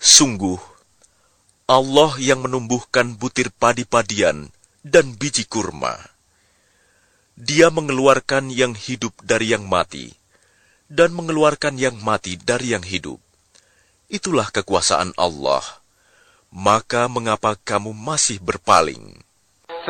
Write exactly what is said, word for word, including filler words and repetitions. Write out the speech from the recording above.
Sungguh, Allah yang menumbuhkan butir padi-padian dan biji kurma. Dia mengeluarkan yang hidup dari yang mati, dan mengeluarkan yang mati dari yang hidup. Itulah kekuasaan Allah. Maka mengapa kamu masih berpaling?